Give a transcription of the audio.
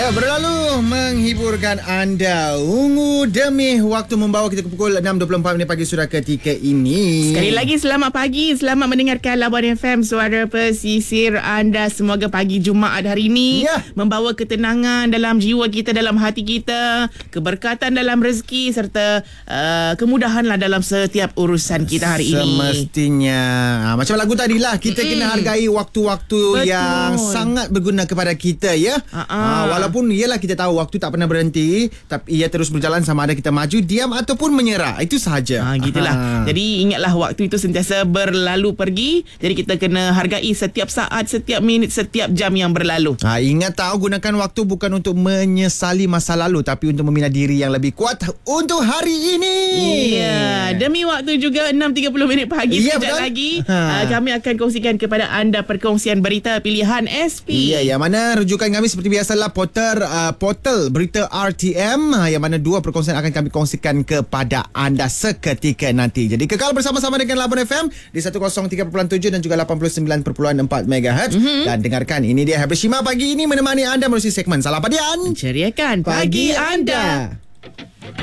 Ya, berlalu menghiburkan anda. Ungu demi waktu membawa kita ke pukul 6.24 pagi sudah ketika ini. Sekali lagi selamat pagi. Selamat mendengarkan Labuan FM, suara pesisir anda. Semoga pagi Jumaat hari ini membawa ketenangan dalam jiwa kita, dalam hati kita, keberkatan dalam rezeki serta kemudahanlah dalam setiap urusan kita hari ini. Semestinya. Macam lagu tadilah, kita kena hargai waktu-waktu yang sangat berguna kepada kita, ya. Walaupun ialah kita tahu waktu tak pernah berhenti, tapi ia terus berjalan sama ada kita maju, diam ataupun menyerah. Itu sahaja. Gitulah. Jadi ingatlah waktu itu sentiasa berlalu pergi. Jadi kita kena hargai setiap saat, setiap minit, setiap jam yang berlalu. Ingat tahu, gunakan waktu bukan untuk menyesali masa lalu, tapi untuk membina diri yang lebih kuat untuk hari ini. Ya, demi waktu juga 6.30 pagi. Sekejap lagi kami akan kongsikan kepada anda perkongsian berita pilihan SP. Ya, yang mana rujukan kami seperti biasalah portal berita RTM, yang mana dua perkongsian akan kami kongsikan kepada anda seketika nanti. Jadi kekal bersama-sama dengan Labuan FM di 103.7 dan juga 89.4 MHz. Dan dengarkan, ini dia Hafiz Shima pagi ini menemani anda melalui segmen Salah Padian, menceriakan pagi anda.